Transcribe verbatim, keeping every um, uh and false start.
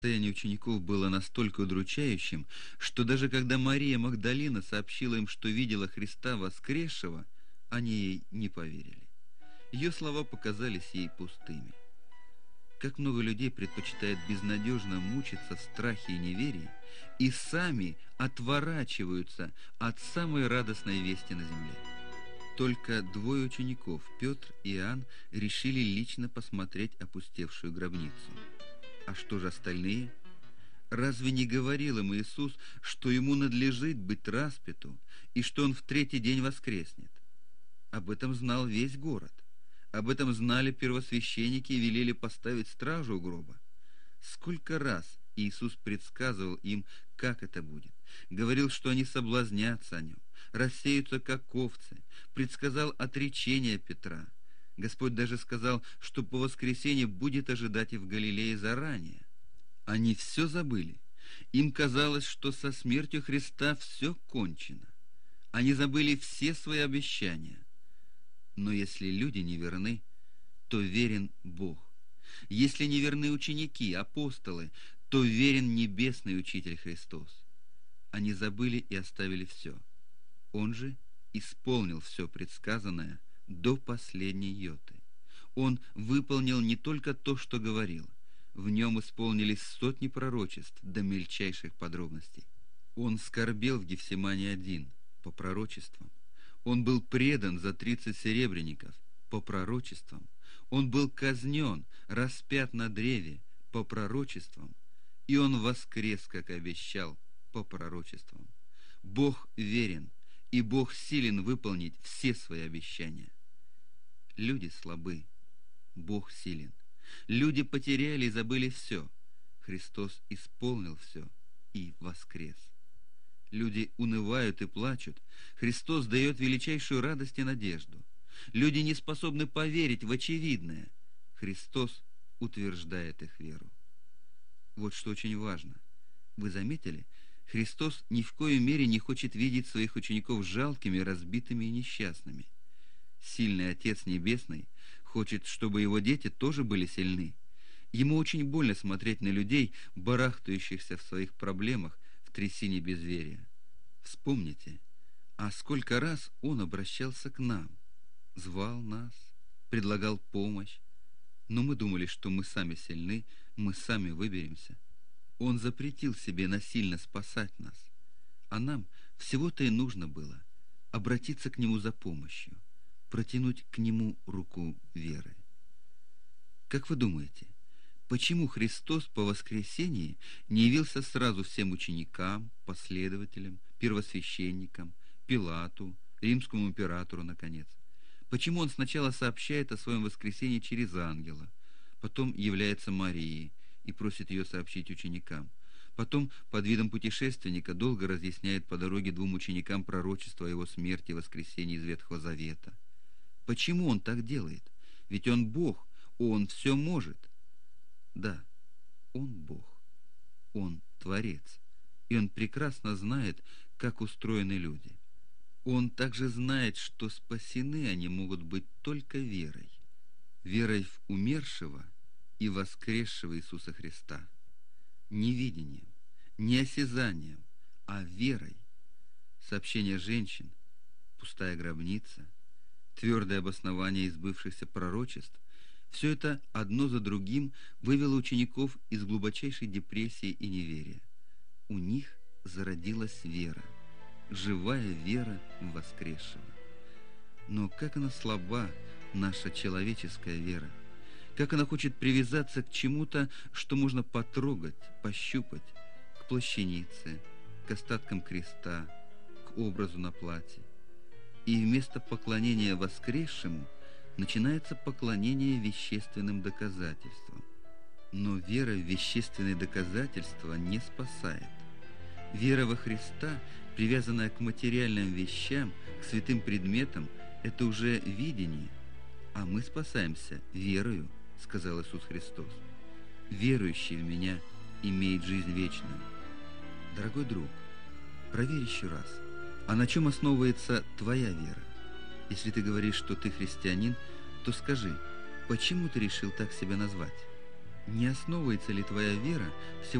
Состояние учеников было настолько удручающим, что даже когда Мария Магдалина сообщила им, что видела Христа воскресшего, они ей не поверили. Ее слова показались ей пустыми. Как много людей предпочитает безнадежно мучиться в страхе и неверии и сами отворачиваются от самой радостной вести на земле. Только двое учеников, Петр и Иоанн, решили лично посмотреть опустевшую гробницу. А что же остальные? Разве не говорил им Иисус, что ему надлежит быть распяту и что он в третий день воскреснет? Об этом знал весь город. Об этом знали первосвященники и велели поставить стражу у гроба. Сколько раз Иисус предсказывал им, как это будет. Говорил, что они соблазнятся о нем, рассеются, как овцы. Предсказал отречение Петра. Господь даже сказал, что по воскресенье будет ожидать и в Галилее заранее. Они все забыли. Им казалось, что со смертью Христа все кончено. Они забыли все свои обещания. Но если люди не верны, то верен Бог. Если не верны ученики, апостолы, то верен небесный Учитель Христос. Они забыли и оставили все. Он же исполнил все предсказанное до последней йоты. Он выполнил не только то, что говорил. В нем исполнились сотни пророчеств до мельчайших подробностей. Он скорбел в Гефсимании один, по пророчествам. Он был предан за тридцать серебряников, по пророчествам. Он был казнен, распят на древе, по пророчествам. И он воскрес, как обещал, по пророчествам. Бог верен, и Бог силен выполнить все свои обещания. Люди слабы, Бог силен. Люди потеряли и забыли все. Христос исполнил все и воскрес. Люди унывают и плачут. Христос дает величайшую радость и надежду. Люди не способны поверить в очевидное. Христос утверждает их веру. Вот что очень важно. Вы заметили? Христос ни в коей мере не хочет видеть своих учеников жалкими, разбитыми и несчастными. Сильный Отец Небесный хочет, чтобы его дети тоже были сильны. Ему очень больно смотреть на людей, барахтающихся в своих проблемах, в трясине безверия. Вспомните, а сколько раз Он обращался к нам, звал нас, предлагал помощь, но мы думали, что мы сами сильны, мы сами выберемся. Он запретил себе насильно спасать нас, а нам всего-то и нужно было обратиться к Нему за помощью, протянуть к Нему руку веры. Как вы думаете, почему Христос по воскресении не явился сразу всем ученикам, последователям, первосвященникам, Пилату, римскому императору, наконец? Почему Он сначала сообщает о своем воскресении через ангела, потом является Марии и просит ее сообщить ученикам, потом под видом путешественника долго разъясняет по дороге двум ученикам пророчество о его смерти и воскресении из Ветхого Завета? Почему Он так делает? Ведь Он Бог, Он все может. Да, Он Бог, Он Творец, и Он прекрасно знает, как устроены люди. Он также знает, что спасены они могут быть только верой, верой в умершего и воскресшего Иисуса Христа. Не видением, не осязанием, а верой. Сообщение женщин, пустая гробница, твердое обоснование избывшихся пророчеств — все это одно за другим вывело учеников из глубочайшей депрессии и неверия. У них зародилась вера, живая вера в воскресшего. Но как она слаба, наша человеческая вера! Как она хочет привязаться к чему-то, что можно потрогать, пощупать, к плащанице, к остаткам креста, к образу на платье. И вместо поклонения воскресшему начинается поклонение вещественным доказательствам. Но вера в вещественные доказательства не спасает. Вера во Христа, привязанная к материальным вещам, к святым предметам, это уже видение, а мы спасаемся верою, сказал Иисус Христос. Верующий в Меня имеет жизнь вечную. Дорогой друг, проверь еще раз, а на чем основывается твоя вера? Если ты говоришь, что ты христианин, то скажи, почему ты решил так себя назвать? Не основывается ли твоя вера всего